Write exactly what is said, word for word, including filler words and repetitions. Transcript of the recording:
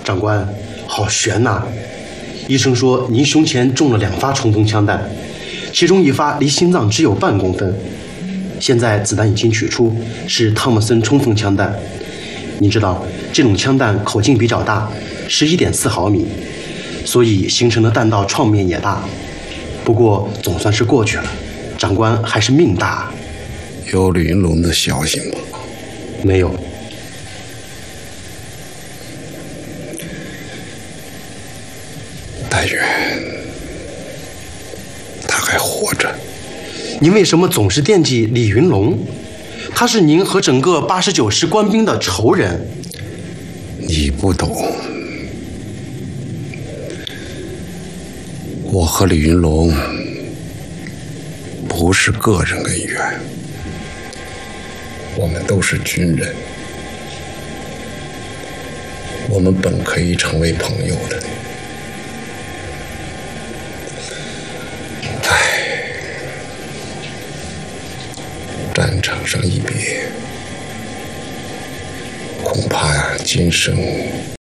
长官，好悬呐！医生说您胸前中了两发冲锋枪弹，其中一发离心脏只有半公分。现在子弹已经取出，是汤姆森冲锋枪弹。您知道这种枪弹口径比较大， 十一点四毫米，所以形成的弹道创面也大。不过总算是过去了，长官还是命大。 有李云龙的消息吗？ 没有。 太原，他还活着。 您为什么总是惦记李云龙？他是您和整个八十九师官兵的仇人。 你不懂，我和李云龙不是个人恩怨，我们都是军人，我们本可以成为朋友的。唉，战场上一别，恐怕呀，今生